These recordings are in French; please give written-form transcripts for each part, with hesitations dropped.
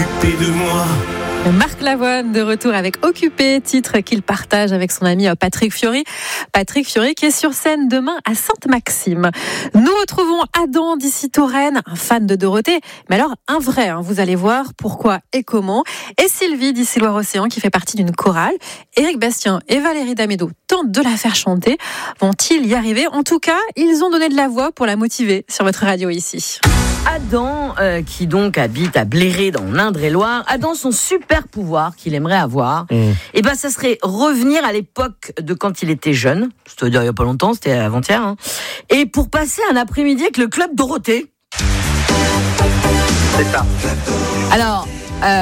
occupé de moi. Marc Lavoine de retour avec Occupé, titre qu'il partage avec son ami Patrick Fiori. Patrick Fiori qui est sur scène demain à Sainte-Maxime. Nous retrouvons Adam d'ici Touraine, un fan de Dorothée, mais alors un vrai, vous allez voir pourquoi et comment. Et Sylvie d'ici Loire-Océan qui fait partie d'une chorale. Éric Bastien et Valérie Damédo tentent de la faire chanter. Vont-ils y arriver ? En tout cas, ils ont donné de la voix pour la motiver sur votre radio ici. Adam, qui donc habite à Bléré dans l'Indre-et-Loire, Adam, son super pouvoir qu'il aimerait avoir, ça serait revenir à l'époque de quand il était jeune, c'est-à-dire il n'y a pas longtemps, c'était avant-hier, et pour passer un après-midi avec le club Dorothée. C'est ça. Alors, pourquoi ?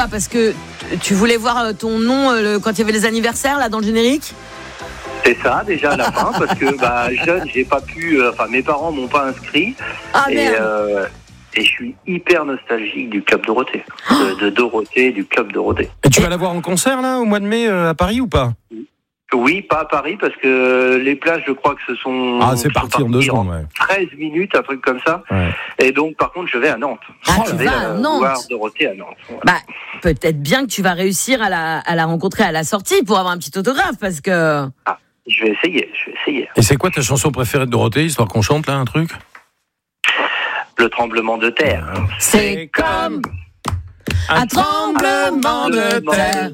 Parce que tu voulais voir ton nom quand il y avait les anniversaires là dans le générique ? C'est ça, déjà à la fin, parce que jeune, j'ai pas pu. Mes parents m'ont pas inscrit. Et je suis hyper nostalgique du Club Dorothée. De Dorothée, du Club Dorothée. Et tu vas la voir en concert là, au mois de mai, à Paris ou pas ? Oui, pas à Paris, parce que les places, je crois que ce sont. C'est parti en 2 secondes, ouais. 13 minutes, un truc comme ça. Ouais. Et donc, par contre, je vais à Nantes. Tu vas à Nantes ? Voir Dorothée à Nantes. Voilà. Peut-être bien que tu vas réussir à la rencontrer à la sortie pour avoir un petit autographe, parce que. Je vais essayer. Et c'est quoi ta chanson préférée de Dorothée, histoire qu'on chante là un truc ? Le tremblement de terre. C'est comme un tremblement de terre.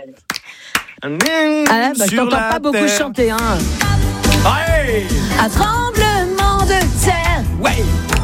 Je t'entends pas beaucoup chanter, Ouais. Un tremblement de terre. Ouais.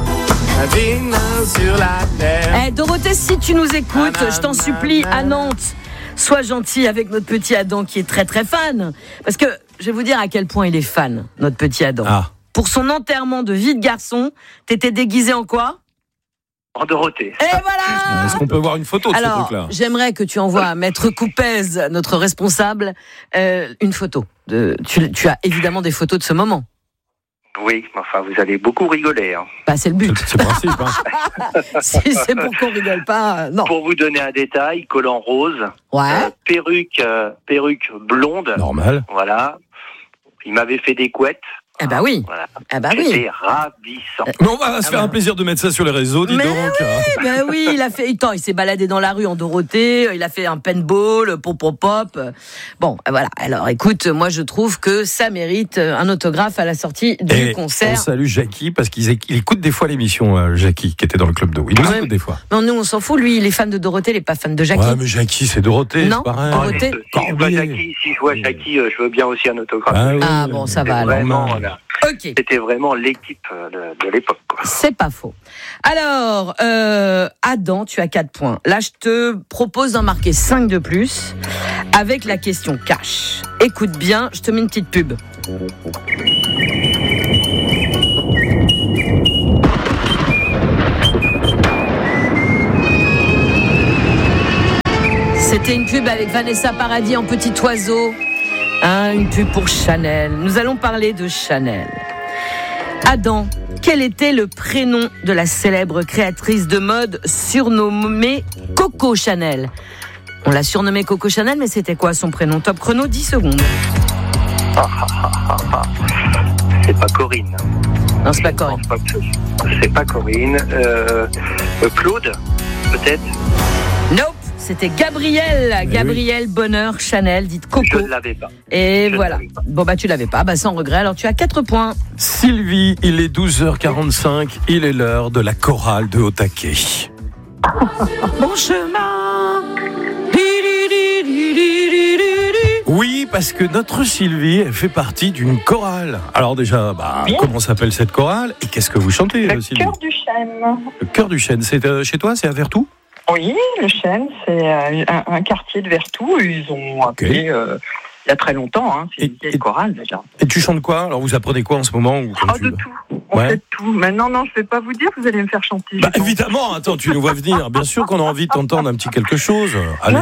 Sur la terre. Dorothée, si tu nous écoutes, je t'en supplie, à Nantes, sois gentil avec notre petit Adam qui est très très fan. Parce que je vais vous dire à quel point il est fan, notre petit Adam. Pour son enterrement de vie de garçon, t'étais déguisé en quoi ? En Dorothée. Et voilà. Est-ce qu'on peut voir une photo de ce truc-là ? J'aimerais que tu envoies à Maître Coupez, notre responsable, une photo. Tu as évidemment des photos de ce moment. Oui, vous allez beaucoup rigoler. C'est le but. C'est le principe. Si c'est pour qu'on rigole pas, non. Pour vous donner un détail, collant rose, perruque blonde. Normal. Voilà. Il m'avait fait des couettes. Oui. Voilà. C'était ravissant. Mais on va se faire un plaisir de mettre ça sur les réseaux, dis donc. Oui, il s'est baladé dans la rue en Dorothée, il a fait un paintball, pop. Bon, voilà. Alors, écoute, moi, je trouve que ça mérite un autographe à la sortie du concert. On salue Jackie, parce qu'il écoute des fois l'émission, Jackie, qui était dans le club de. Il nous écoute des fois. Non, nous, on s'en fout. Lui, il est fan de Dorothée, il n'est pas fan de Jackie. Ouais, mais Jackie, c'est Dorothée, non, c'est pareil. Dorothée. Si je vois Jackie, je veux bien aussi un autographe. Bon, ça va. Vraiment, Okay. C'était vraiment l'équipe de l'époque. C'est pas faux. Alors, Adam, tu as 4 points. Là, je te propose d'en marquer 5 de plus avec la question cash. Écoute bien, je te mets une petite pub. C'était une pub avec Vanessa Paradis en petit oiseau. Une pub pour Chanel. Nous allons parler de Chanel. Adam, quel était le prénom de la célèbre créatrice de mode surnommée Coco Chanel ? On l'a surnommée Coco Chanel, mais c'était quoi son prénom ? Top chrono, 10 secondes. C'est pas Corinne. Non, c'est pas Corinne. C'est pas Corinne. Claude, peut-être ? Nope. C'était Gabrielle Bonheur Chanel, dite Coco. Je ne l'avais pas. Et voilà. Tu l'avais pas. Sans regret. Alors, tu as 4 points. Sylvie, il est 12h45. Il est l'heure de la chorale de Haut-Taquet. Mon chemin. Oui, parce que notre Sylvie, elle fait partie d'une chorale. Alors déjà, comment s'appelle cette chorale ? Et qu'est-ce que vous chantez, Sylvie ? Le Cœur du Chêne. Le Cœur du Chêne, c'est chez toi ? C'est à Vertou ? Oui, le Chêne, c'est un quartier de Vertou. Ils ont appelé il y a très longtemps. C'est une vieille chorale déjà. Et tu chantes quoi ? Alors vous apprenez quoi en ce moment ? De tout. On fait de tout. Maintenant, non, je ne vais pas vous dire, vous allez me faire chanter. Évidemment, attends, tu nous vois venir. Bien sûr qu'on a envie de t'entendre un petit quelque chose. Allez.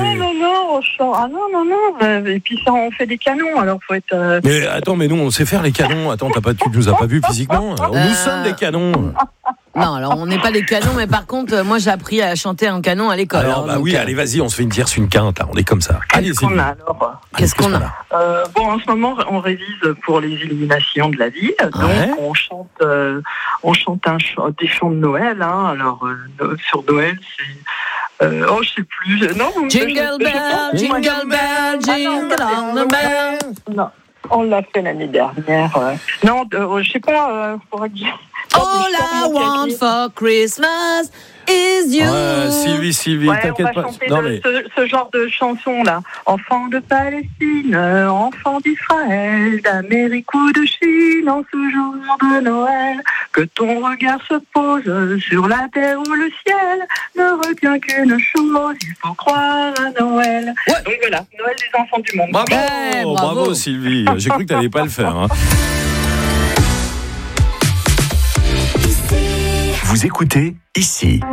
Non. Et puis ça, on fait des canons, alors faut être... Mais attends, nous, on sait faire les canons. Attends, tu nous as pas vus physiquement ? Nous sommes des canons. Non, alors on n'est pas des canons, mais par contre, moi j'ai appris à chanter en canon à l'école. Alors, allez, vas-y, on se fait une tierce, une quinte, là. On est comme ça. Allez, Qu'est-ce qu'on a alors ? Qu'est-ce qu'on a ? En ce moment, on révise pour les illuminations de la ville. Donc, on chante des chants de Noël. Alors, sur Noël, Je sais plus. Non, Jingle bell, jingle bell, jingle all the bell. Non, on l'a fait l'année dernière. Non, je sais pas. Faudrait que All I want for Christmas is you. Sylvie, t'inquiète pas. Non, mais ce genre de chanson là. Enfant de Palestine, enfant d'Israël, d'Amérique ou de Chine, en ce jour de Noël, que ton regard se pose sur la terre ou le ciel, ne retient qu'une chose, il faut croire à Noël. Ouais. Donc voilà, Noël des enfants du monde. Bravo Sylvie. J'ai cru que t'allais pas le faire. Vous écoutez ici.